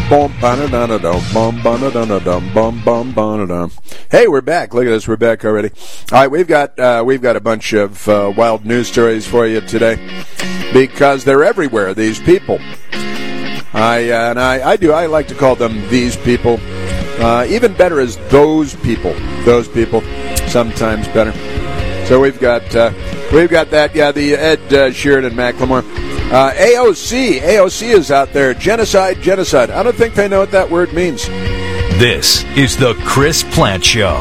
Hey, we're back. Look at us. We're back already. All right, we've got a bunch of wild news stories for you today because they're everywhere, these people. I like to call them these people. Even better is those people. Those people, sometimes better. So we've got that. Yeah, the Ed Sheeran and Macklemore. AOC is out there. Genocide. I don't think they know what that word means. This is the Chris Plant Show.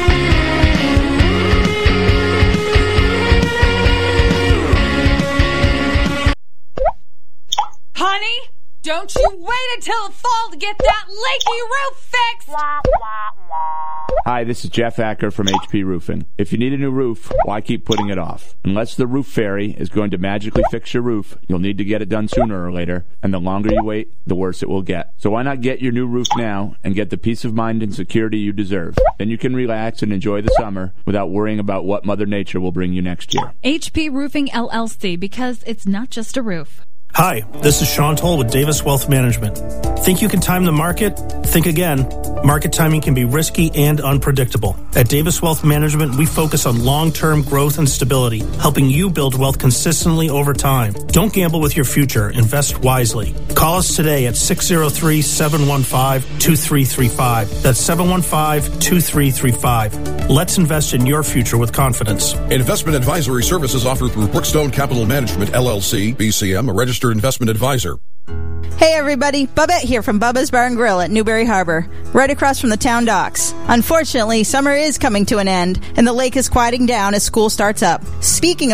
Honey, don't you wait until the fall to get that leaky roof fixed! Hi, this is Jeff Acker from HP Roofing. If you need a new roof, why keep putting it off? Unless the roof fairy is going to magically fix your roof, you'll need to get it done sooner or later, and the longer you wait, the worse it will get. So why not get your new roof now and get the peace of mind and security you deserve? Then you can relax and enjoy the summer without worrying about what Mother Nature will bring you next year. HP Roofing LLC, because it's not just a roof. Hi, this is Sean Toll with Davis Wealth Management. Think you can time the market? Think again. Market timing can be risky and unpredictable. At Davis Wealth Management, we focus on long-term growth and stability, helping you build wealth consistently over time. Don't gamble with your future. Invest wisely. Call us today at 603-715-2335. That's 715-2335. Let's invest in your future with confidence. Investment advisory services offered through Brookstone Capital Management, LLC, BCM, a registered investment advisor. Hey everybody, Bubette here from Bubba's Bar and Grill at Newberry Harbor, right across from the town docks. Unfortunately, summer is coming to an end, and the lake is quieting down as school starts up. Speaking